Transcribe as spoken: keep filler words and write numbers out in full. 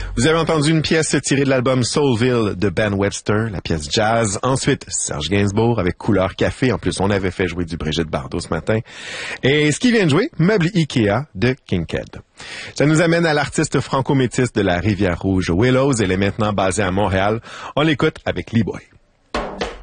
Vous avez entendu une pièce tirée de l'album Soulville de Ben Webster, la pièce jazz. Ensuite, Serge Gainsbourg avec Couleur Café. En plus, on avait fait jouer du Brigitte Bardot ce matin. Et ce qui vient de jouer, Meuble Ikea de Kinked. Ça nous amène à l'artiste franco-métisse de la Rivière-Rouge, Willows. Elle est maintenant basée à Montréal. On l'écoute avec Lee Boy.